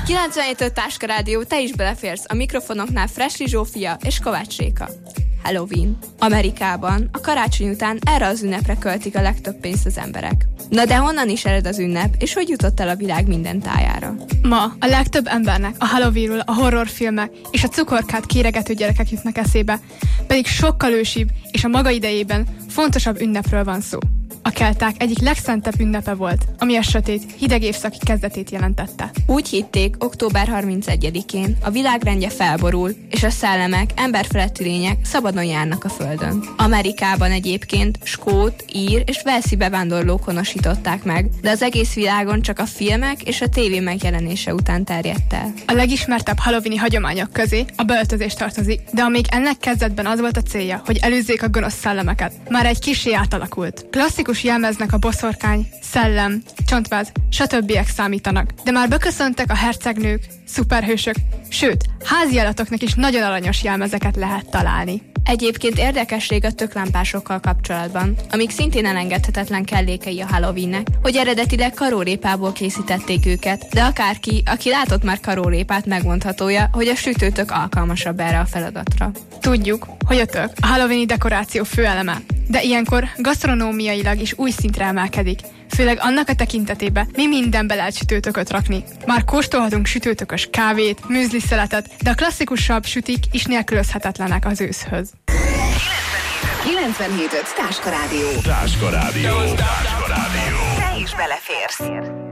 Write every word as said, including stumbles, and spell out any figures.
kilencvenhét öt Táska Rádió, te is beleférsz. A mikrofonoknál Fresli Zsófia és Kovács Réka. Halloween. Amerikában a karácsony után erre az ünnepre költik a legtöbb pénzt az emberek. Na de honnan is ered az ünnep, és hogy jutott el a világ minden tájára? Ma a legtöbb embernek a Halloweenról a horrorfilmek és a cukorkát kéregető gyerekek jutnak eszébe, pedig sokkal ősibb és a maga idejében fontosabb ünnepről van szó. A kelták egyik legszentebb ünnepe volt, ami a sötét, hideg évszaki kezdetét jelentette. Úgy hitték, október harmincegyedikén a világrendje felborul, és a szellemek, emberfeletti lények szabadon járnak a földön. Amerikában egyébként skót, ír és velszi bevándorlók honosították meg, de az egész világon csak a filmek és a tévé megjelenése után terjedt el. A legismertebb halloweeni hagyományok közé a beöltözés tartozik, de amíg ennek kezdetben az volt a célja, hogy előzzék a gonosz szellemeket, már egy kissé átalakult. Klasszikus jelmeznek a boszorkány, szellem, csontváz, stb. Számítanak, de már beköszöntek a hercegnők, szuperhősök, sőt, háziállatoknak is nagyon aranyos jelmezeket lehet találni. Egyébként érdekesség a töklámpásokkal kapcsolatban, amik szintén elengedhetetlen kellékei a Halloweennek, hogy eredetileg karórépából készítették őket, de akárki, aki látott már karórépát, megmondhatója, hogy a sütőtök alkalmasabb erre a feladatra. Tudjuk, hogy a tök a halloweeni dekoráció főeleme, de ilyenkor gasztronómiailag is új szintre emelkedik, főleg annak a tekintetében, mi mindenbe lehet sütőtököt rakni. Már kóstolhatunk sütőtökös kávét, műzliszeletet, de a klasszikusabb sütik is nélkülözhetetlenek az őszhöz. kilencvenhét öt Táska Rádió. Táska Rádió. Táska Rádió. Te is beleférsz.